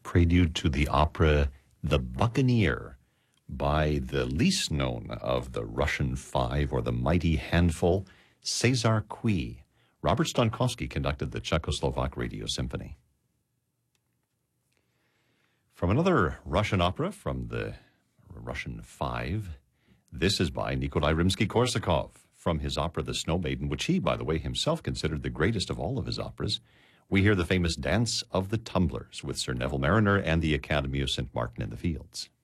prelude to the opera The Buccaneer by the least known of the Russian Five, or the Mighty Handful, Cezar Cui. Robert Stankowski conducted the Czechoslovak Radio Symphony. From another Russian opera from the Russian Five, this is by Nikolai Rimsky-Korsakov from his opera The Snow Maiden, which he, by the way, himself considered the greatest of all of his operas. We hear the famous Dance of the Tumblers with Sir Neville Mariner and the Academy of St. Martin in the Fields.